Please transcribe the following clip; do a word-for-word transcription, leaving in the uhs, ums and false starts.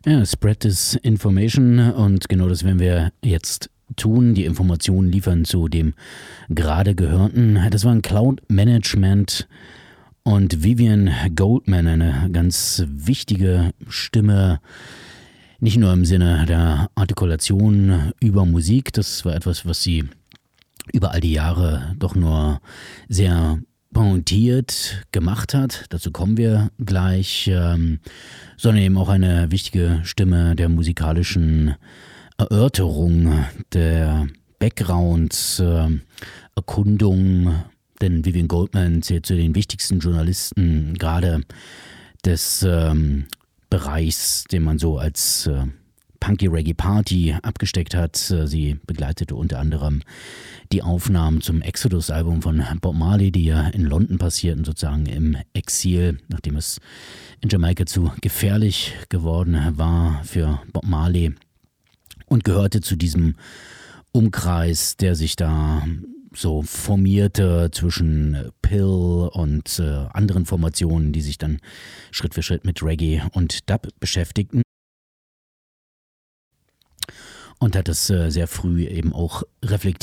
Ja, Spread this information und genau das werden wir jetzt tun, die Informationen liefern zu dem gerade Gehörten. Das war ein Cloud Management und Vivian Goldman, eine ganz wichtige Stimme, nicht nur im Sinne der Artikulation über Musik, das war etwas, was sie über all die Jahre doch nur sehr pointiert gemacht hat, dazu kommen wir gleich, ähm, sondern eben auch eine wichtige Stimme der musikalischen Erörterung, der Background-Erkundung, äh, denn Vivian Goldman zählt zu den wichtigsten Journalisten gerade des ähm, Bereichs, den man so als äh, Punky Reggae Party abgesteckt hat. Sie begleitete unter anderem die Aufnahmen zum Exodus-Album von Bob Marley, die ja in London passierten, sozusagen im Exil, nachdem es in Jamaika zu gefährlich geworden war für Bob Marley, und gehörte zu diesem Umkreis, der sich da so formierte zwischen Pill und äh, anderen Formationen, die sich dann Schritt für Schritt mit Reggae und Dub beschäftigten. Und hat es äh, sehr früh eben auch reflektiert.